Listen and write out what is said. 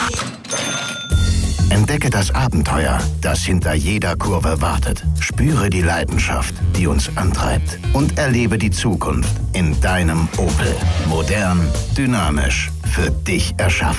Entdecke das Abenteuer, das hinter jeder Kurve wartet. Spüre die Leidenschaft, die uns antreibt. Und erlebe die Zukunft in deinem Opel. Modern, dynamisch, für dich erschaffen.